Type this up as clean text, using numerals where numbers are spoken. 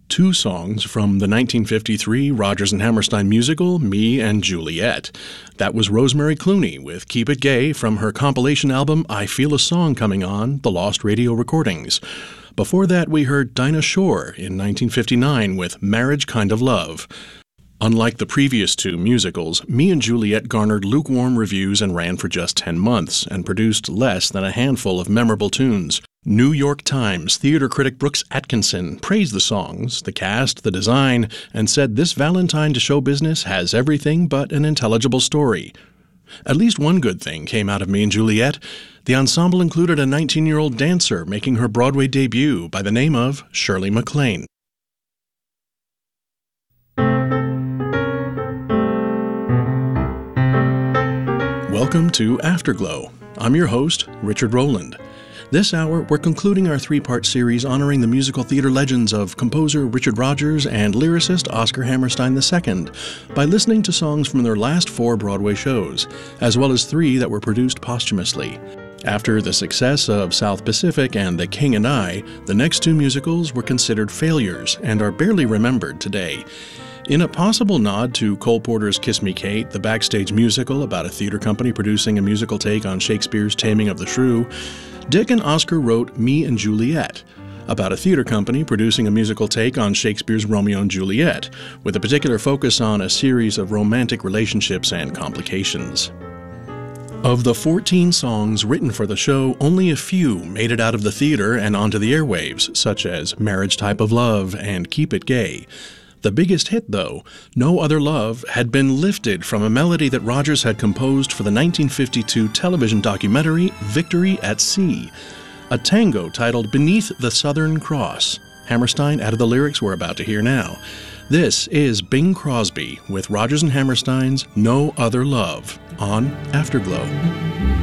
two songs from the 1953 Rodgers and Hammerstein musical, Me and Juliet. That was Rosemary Clooney with Keep It Gay from her compilation album I Feel a Song Coming On, The Lost Radio Recordings. Before that, we heard Dinah Shore in 1959 with Marriage Kind of Love. Unlike the previous two musicals, Me and Juliet garnered lukewarm reviews and ran for just 10 months, and produced less than a handful of memorable tunes. New York Times theater critic Brooks Atkinson praised the songs, the cast, the design, and said this Valentine to show business has everything but an intelligible story. At least one good thing came out of Me and Juliet. The ensemble included a 19-year-old dancer making her Broadway debut by the name of Shirley MacLaine. Welcome to Afterglow. I'm your host, Richard Rowland. This hour, we're concluding our three-part series honoring the musical theater legends of composer Richard Rodgers and lyricist Oscar Hammerstein II by listening to songs from their last 4 Broadway shows, as well as 3 that were produced posthumously. After the success of South Pacific and The King and I, the next 2 musicals were considered failures and are barely remembered today. In a possible nod to Cole Porter's Kiss Me Kate, the backstage musical about a theater company producing a musical take on Shakespeare's Taming of the Shrew, Dick and Oscar wrote Me and Juliet, about a theater company producing a musical take on Shakespeare's Romeo and Juliet, with a particular focus on a series of romantic relationships and complications. Of the 14 songs written for the show, only a few made it out of the theater and onto the airwaves, such as Marriage Type of Love and Keep It Gay. The biggest hit, though, No Other Love, had been lifted from a melody that Rodgers had composed for the 1952 television documentary Victory at Sea, a tango titled Beneath the Southern Cross. Hammerstein added the lyrics we're about to hear now. This is Bing Crosby with Rodgers and Hammerstein's No Other Love on Afterglow.